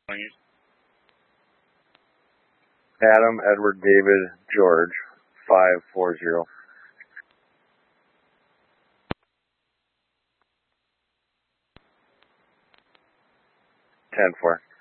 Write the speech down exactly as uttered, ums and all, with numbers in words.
Adam, Edward, David, George, five four zero. ten four.